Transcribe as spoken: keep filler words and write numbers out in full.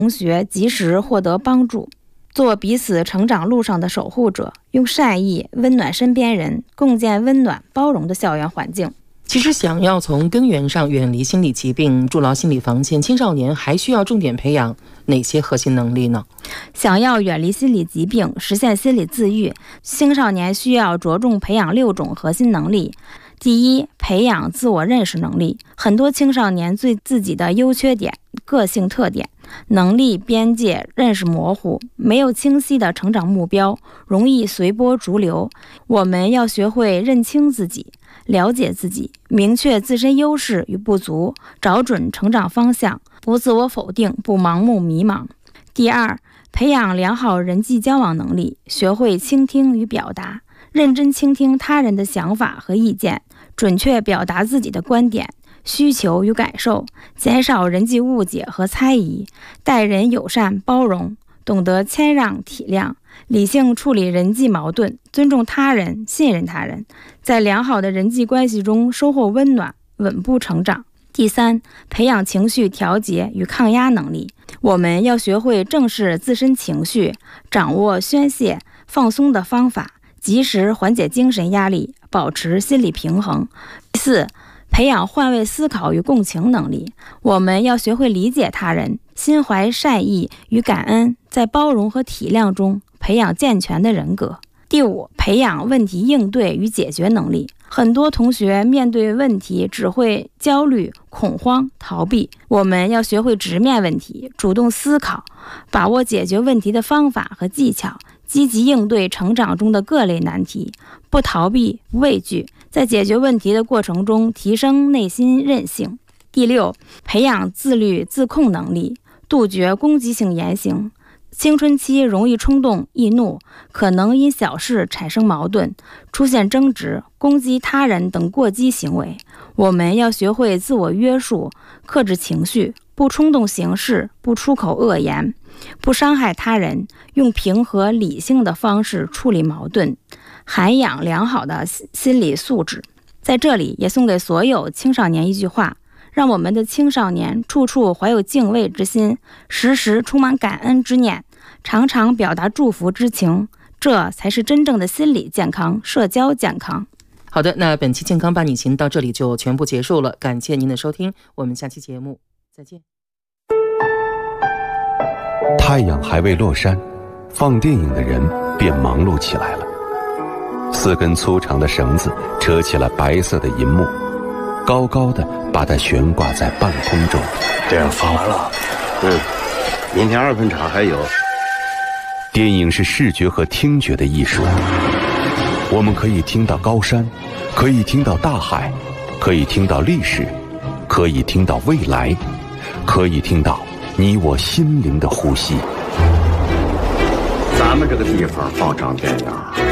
同学及时获得帮助，做彼此成长路上的守护者，用善意温暖身边人，共建温暖包容的校园环境。 其实想要从根源上远离心理疾病，筑牢心理防线，青少年还需要重点培养哪些核心能力呢？ 想要远离心理疾病，实现心理自愈，青少年需要着重培养六种核心能力。第一，培养自我认识能力。很多青少年对自己的优缺点、个性特点、能力边界认识模糊，没有清晰的成长目标，容易随波逐流。我们要学会认清自己，了解自己，明确自身优势与不足，找准成长方向，不自我否定，不盲目迷茫。第二，培养良好人际交往能力，学会倾听与表达，认真倾听他人的想法和意见，准确表达自己的观点、需求与感受，减少人际误解和猜疑，待人友善包容，懂得谦让体谅，理性处理人际矛盾，尊重他人，信任他人，在良好的人际关系中收获温暖，稳步成长。第三，培养情绪调节与抗压能力。我们要学会正视自身情绪，掌握宣泄、放松的方法，及时缓解精神压力，保持心理平衡。第四，培养换位思考与共情能力。我们要学会理解他人，心怀善意与感恩，在包容和体谅中培养健全的人格。第五，培养问题应对与解决能力。很多同学面对问题只会焦虑、恐慌、逃避。我们要学会直面问题，主动思考，把握解决问题的方法和技巧，积极应对成长中的各类难题，不逃避、不畏惧，在解决问题的过程中提升内心韧性。第六，培养自律自控能力，杜绝攻击性言行。青春期容易冲动易怒，可能因小事产生矛盾，出现争执、攻击他人等过激行为。我们要学会自我约束，克制情绪，不冲动行事，不出口恶言，不伤害他人，用平和理性的方式处理矛盾，涵养良好的心理素质。在这里也送给所有青少年一句话：让我们的青少年处处怀有敬畏之心，时时充满感恩之念，常常表达祝福之情，这才是真正的心理健康、社交健康。 好的，那本期健康伴你行到这里就全部结束了，感谢您的收听，我们下期节目再见。 太阳还未落山，放电影的人便忙碌起来了。四根粗长的绳子扯起了白色的银幕，高高的把它悬挂在半空中。 电影放完了，嗯，明天二分场还有。 电影是视觉和听觉的艺术，我们可以听到高山，可以听到大海，可以听到历史，可以听到未来，可以听到你我心灵的呼吸。 咱们这个地方放场电影